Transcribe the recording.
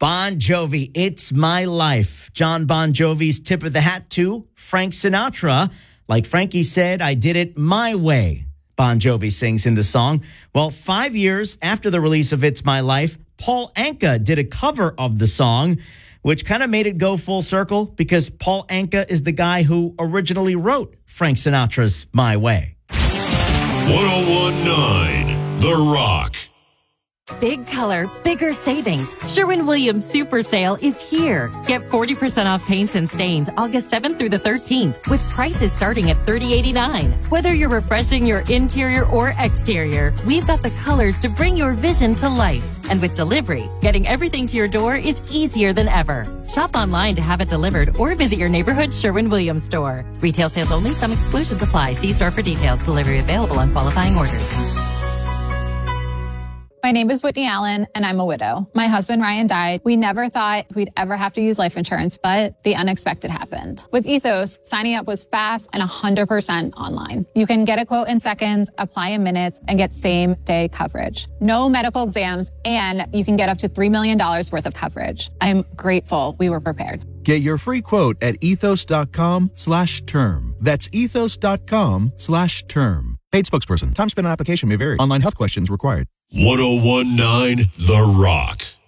Bon Jovi, It's My Life. John Bon Jovi's tip of the hat to Frank Sinatra. Like Frankie said, I did it my way, Bon Jovi sings in the song. Well, 5 years after the release of It's My Life, Paul Anka did a cover of the song, which kind of made it go full circle because Paul Anka is the guy who originally wrote Frank Sinatra's My Way. 1019 The Rock. Big color, bigger savings. Sherwin-Williams Super Sale is here. Get 40% off paints and stains August 7th through the 13th with prices starting at $30.89. Whether you're refreshing your interior or exterior, we've got the colors to bring your vision to life. And with delivery, getting everything to your door is easier than ever. Shop online to have it delivered or visit your neighborhood Sherwin-Williams store. Retail sales only. Some exclusions apply. See store for details. Delivery available on qualifying orders. My name is Whitney Allen, and I'm a widow. My husband, Ryan, died. We never thought we'd ever have to use life insurance, but the unexpected happened. With Ethos, signing up was fast and 100% online. You can get a quote in seconds, apply in minutes, and get same-day coverage. No medical exams, and you can get up to $3 million worth of coverage. I'm grateful we were prepared. Get your free quote at ethos.com/term. That's ethos.com/term. Paid spokesperson. Time spent on application may vary. Online health questions required. 1019 The Rock.